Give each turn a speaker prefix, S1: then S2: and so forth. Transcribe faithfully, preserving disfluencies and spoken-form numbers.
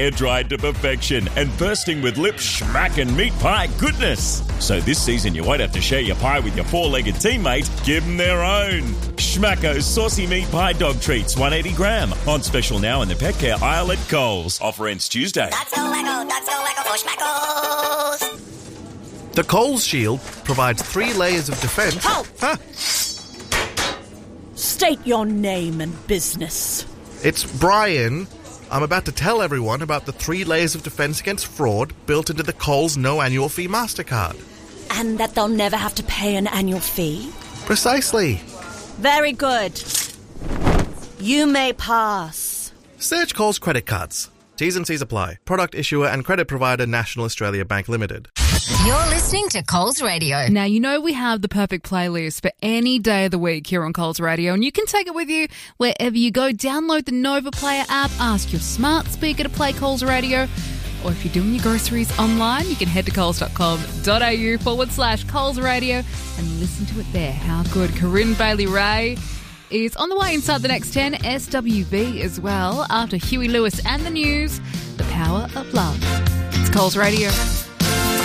S1: air-dried to perfection and bursting with lip schmackin' meat pie goodness. So this season you won't have to share your pie with your four-legged teammate. Give them their own. Schmacko's Saucy Meat Pie Dog Treats, one hundred eighty gram. On special now in the pet care aisle at Coles. Offer ends Tuesday.
S2: That's so wacko, that's so wacko for Schmackos.
S3: The Coles Shield provides three layers of defence.
S4: Halt!
S3: Huh?
S4: State your name and business.
S3: It's Brian. I'm about to tell everyone about the three layers of defence against fraud built into the Coles no annual fee MasterCard.
S4: And that they'll never have to pay an annual fee?
S3: Precisely.
S4: Very good. You may pass.
S3: Search Coles credit cards. T's and C's apply. Product issuer and credit provider National Australia Bank Limited.
S5: You're listening to Coles Radio.
S6: Now, you know we have the perfect playlist for any day of the week here on Coles Radio, and you can take it with you wherever you go. Download the Nova Player app, ask your smart speaker to play Coles Radio, or if you're doing your groceries online, you can head to coles.com.au forward slash Coles Radio and listen to it there. How good. Corinne Bailey-Rae is on the way inside the next ten. S W B as well, after Huey Lewis and the news, The Power of Love. It's Coles Radio.